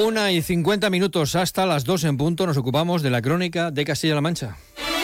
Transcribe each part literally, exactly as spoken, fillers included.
Una y cincuenta minutos hasta las dos en punto nos ocupamos de la crónica de Castilla-La Mancha.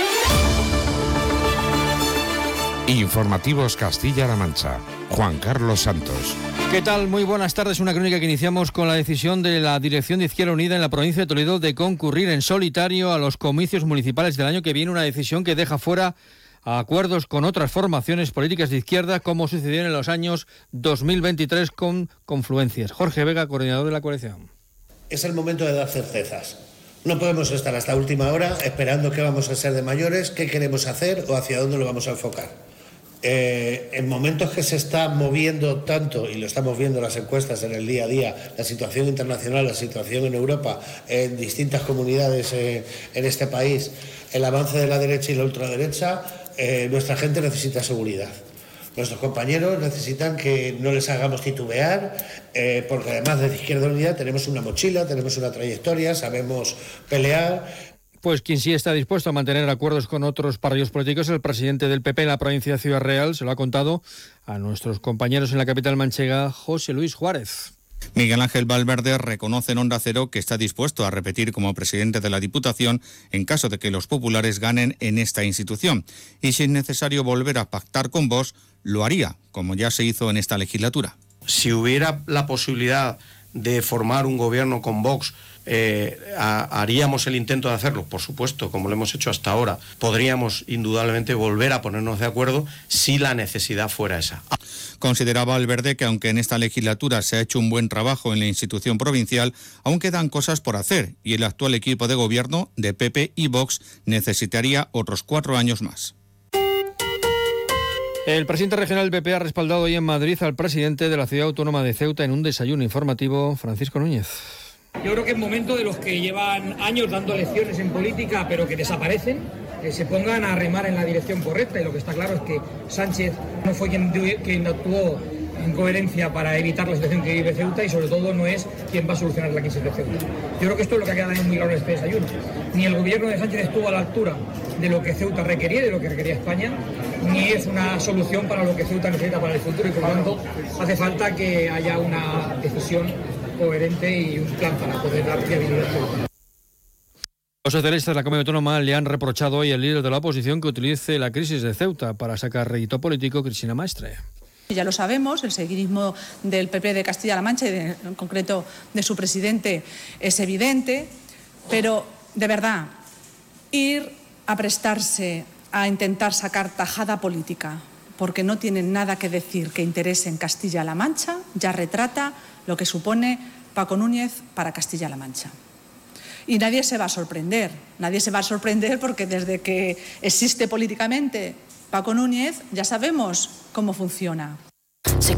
Informativos Castilla-La Mancha. Juan Carlos Santos. ¿Qué tal? Muy buenas tardes. Una crónica que iniciamos con la decisión de la Dirección de Izquierda Unida en la provincia de Toledo de concurrir en solitario a los comicios municipales del año que viene, una decisión que deja fuera a acuerdos con otras formaciones políticas de izquierda, como sucedió en los años dos mil veintitrés con confluencias. Jorge Vega, coordinador de la coalición. Es el momento de dar certezas. No podemos estar hasta última hora esperando qué vamos a ser de mayores, qué queremos hacer o hacia dónde lo vamos a enfocar. Eh, en momentos que se está moviendo tanto, y lo estamos viendo en las encuestas en el día a día, la situación internacional, la situación en Europa, en distintas comunidades eh, en este país, el avance de la derecha y la ultraderecha, eh, nuestra gente necesita seguridad. Nuestros compañeros necesitan que no les hagamos titubear, eh, porque además de Izquierda Unida tenemos una mochila, tenemos una trayectoria, sabemos pelear. Pues quien sí está dispuesto a mantener acuerdos con otros partidos políticos es el presidente del P P en la provincia de Ciudad Real. Se lo ha contado a nuestros compañeros en la capital manchega, José Luis Juárez. Miguel Ángel Valverde reconoce en Onda Cero que está dispuesto a repetir como presidente de la Diputación en caso de que los populares ganen en esta institución. Y si es necesario volver a pactar con Vox, lo haría, como ya se hizo en esta legislatura. Si hubiera la posibilidad de formar un gobierno con Vox, eh, a, haríamos el intento de hacerlo, por supuesto, como lo hemos hecho hasta ahora. Podríamos indudablemente volver a ponernos de acuerdo si la necesidad fuera esa. Consideraba Valverde que aunque en esta legislatura se ha hecho un buen trabajo en la institución provincial, aún quedan cosas por hacer y el actual equipo de gobierno de P P y Vox necesitaría otros cuatro años más. El presidente regional del P P ha respaldado hoy en Madrid al presidente de la ciudad autónoma de Ceuta en un desayuno informativo, Francisco Núñez. Yo creo que es momento de los que llevan años dando lecciones en política pero que desaparecen, que se pongan a remar en la dirección correcta, y lo que está claro es que Sánchez no fue quien, quien actuó en coherencia para evitar la situación que vive Ceuta, y sobre todo no es quien va a solucionar la crisis de Ceuta. Yo creo que esto es lo que ha quedado muy claro en este desayuno. Ni el gobierno de Sánchez estuvo a la altura de lo que Ceuta requería, de lo que requería España, ni es una solución para lo que Ceuta necesita para el futuro, y por lo tanto hace falta que haya una decisión coherente y un plan para poder dar viabilidad a Ceuta. Los socialistas de la Comunidad Autónoma le han reprochado hoy al líder de la oposición que utilice la crisis de Ceuta para sacar rédito político, Cristina Maestre. Ya lo sabemos, el seguidismo del P P de Castilla-La Mancha y de, en concreto de su presidente es evidente, pero de verdad, ir a prestarse a intentar sacar tajada política porque no tienen nada que decir que interese en Castilla-La Mancha, ya retrata lo que supone Paco Núñez para Castilla-La Mancha. Y nadie se va a sorprender, nadie se va a sorprender porque desde que existe políticamente Paco Núñez ya sabemos cómo funciona.